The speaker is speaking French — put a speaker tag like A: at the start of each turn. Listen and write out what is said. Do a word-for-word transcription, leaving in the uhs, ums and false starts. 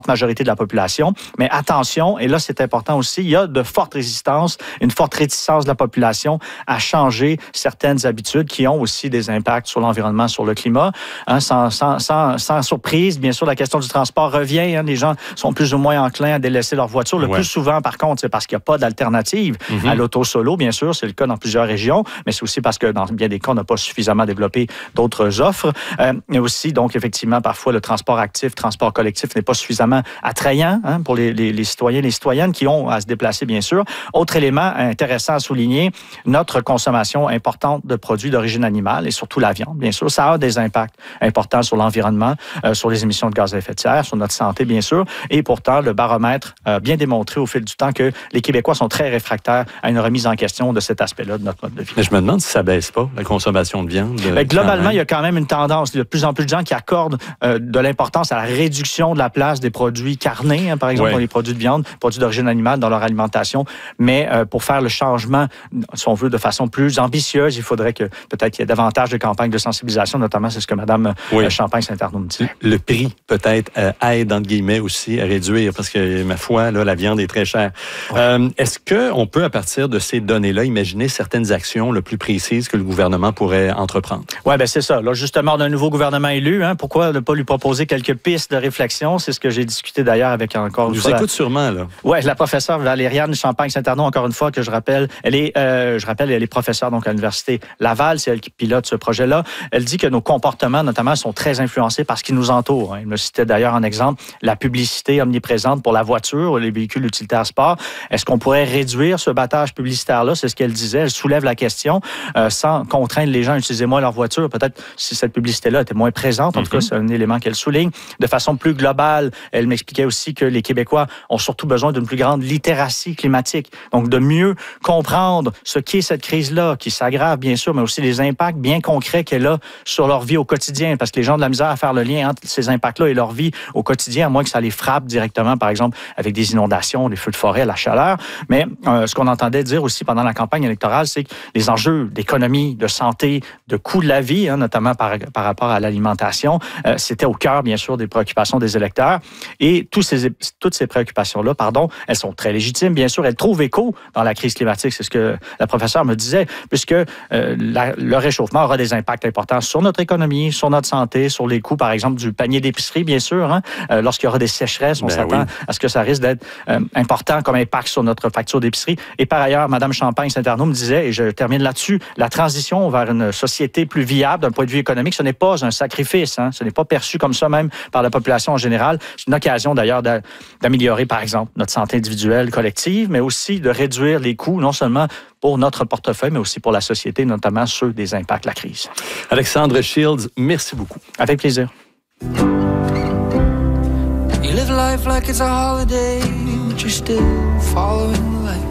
A: majorité de la population. Mais attention, et là, c'est important aussi, il y a de fortes résistances, une forte réticence de la population à changer certaines habitudes qui ont aussi des impacts sur l'environnement, sur le climat. Hein, sans, sans, sans, sans surprise, bien sûr, la question du transport revient. Hein, les gens sont plus ou moins enclins à délaisser leur voiture. Le ouais. plus souvent, par contre, c'est parce qu'il n'y a pas d'alternative mm-hmm. à l'auto solo, bien sûr. C'est le cas dans plusieurs régions, mais c'est aussi parce que dans bien des cas, on n'a pas suffisamment développé d'autres offres. Euh, mais aussi, donc, effectivement, parfois, le transport actif, transport collectif n'est pas suffisamment attrayant hein, pour les, les, les citoyens et les citoyennes qui ont à se déplacer, bien sûr. Autre élément intéressant à souligner, notre consommation importante de produits d'origine animale et surtout la viande, bien sûr. Ça a des impacts importants sur l'environnement, euh, sur les émissions de gaz à effet de serre, sur notre santé, bien sûr. Et pourtant, le baromètre a bien démontré au fil du temps que les Québécois sont très réfractaires à une remise en question de cet aspect-là de notre mode de vie.
B: Mais je me demande si ça ne baisse pas, la consommation de viande.
A: Bien, globalement, il y a quand même une tendance. Il y a de plus en plus de gens qui accordent euh, de l'importance à la réduction de la place des produits carnés, hein, par exemple, ouais. les produits de viande, produits d'origine animale dans leur alimentation. Mais euh, pour faire le changement, si on veut, de façon plus ambitieuse, il faudrait que peut-être qu'il y ait davantage de campagnes de sensibilisation, notamment c'est ce que Mme oui. Champagne-Saint-Arnaud me dit.
B: Le prix, peut-être, euh, aide, entre guillemets, aussi à réduire, parce que, ma foi, là, la viande est très chère. Ouais. Euh, est-ce qu'on peut, à partir de ces données-là, imaginer certaines actions le plus précises que le gouvernement pourrait entreprendre?
A: Oui, bien c'est ça. Là, justement, on a un nouveau gouvernement élu. Hein, pourquoi ne pas lui proposer quelques pistes de réflexion? C'est ce que j'ai discuté d'ailleurs avec encore une
B: Je
A: fois.
B: vous écoute la... sûrement, là.
A: Oui, la professeure Valériane Champagne-Saint-Arnaud, encore une fois, que je rappelle, elle est, euh, je rappelle, elle est professeure donc, à l'Université Laval, c'est elle qui pilote ce projet-là. Elle dit que nos comportements, notamment, sont très influencés par ce qui nous entoure. Elle me citait d'ailleurs en exemple la publicité omniprésente pour la voiture ou les véhicules utilitaires sport. Est-ce qu'on pourrait réduire ce battage publicitaire-là? C'est ce qu'elle disait. Elle soulève la question euh, sans contraindre les gens à utiliser moins leur voiture. Peut-être si cette publicité-là était moins présente. En mm-hmm. tout cas, c'est un élément qu'elle souligne. De façon plus globale, elle m'expliquait aussi que les Québécois ont surtout besoin d'une plus grande littératie climatique. Donc, de mieux comprendre ce qu'est cette crise-là, qui s'aggrave, bien sûr, mais aussi les impacts bien concrets qu'elle a sur leur vie au quotidien. Parce que les gens ont de la misère à faire le lien entre ces impacts-là et leur vie au quotidien, à moins que ça les frappe directement, par exemple, avec des inondations, des feux de forêt, la chaleur. Mais euh, ce qu'on entendait dire aussi pendant la campagne électorale, c'est que les enjeux d'économie, de santé, de coût de la vie, hein, notamment par, par rapport à l'alimentation, euh, c'était au cœur, bien sûr, des préoccupations des électeurs. Et tous ces, toutes ces préoccupations-là, pardon, elles sont très légitimes, bien sûr. Elles trouvent écho dans la crise climatique, c'est ce que la professeure me disait, puisque euh, la, le réchauffement aura des impacts importants sur notre économie, sur notre santé, sur les coûts, par exemple, du panier d'épicerie, bien sûr. Hein. Euh, lorsqu'il y aura des sécheresses, on ben s'attend oui. à ce que ça risque d'être euh, important comme impact sur notre facture d'épicerie. Et par ailleurs, Mme Champagne-Saint-Arnaud me disait, et je termine là-dessus, la transition vers une société plus viable d'un point de vue économique, ce n'est pas un sacrifice. Hein. Ce n'est pas perçu comme ça même par la population en général. C'est une occasion d'ailleurs d'améliorer, par exemple, notre santé individuelle, collective, mais aussi de réduire les coûts, non seulement pour notre portefeuille, mais aussi pour la société, notamment ceux des impacts de la crise.
B: Alexandre Shields, merci beaucoup.
A: Avec plaisir.
C: You live life like it's a holiday, but you're still following the light.